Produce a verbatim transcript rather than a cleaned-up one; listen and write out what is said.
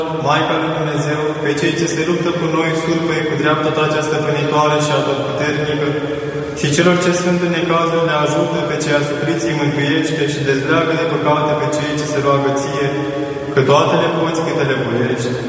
Maica lui Dumnezeu, pe cei ce se luptă cu noi surpă cu dreapta ta cea stăpânitoare și atotputernică, și celor ce sunt în necazuri le ajută, pe cei asupriți îi mântuiește și dezleagă de păcate pe cei ce se roagă ție, că toate le poți câte le voiești.